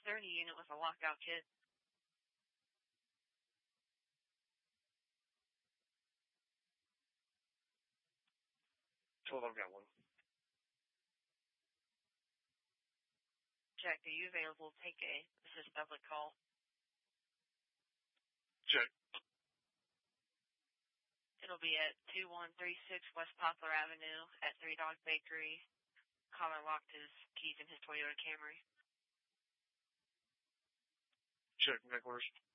30 unit with a lockout kit. Total, I've got one. Jack, are you available? Take A. This is public call. Check. It'll be at 2136 West Poplar Avenue at Three Dog Bakery. Caller locked his keys in his Toyota Camry. Check, Nicholas.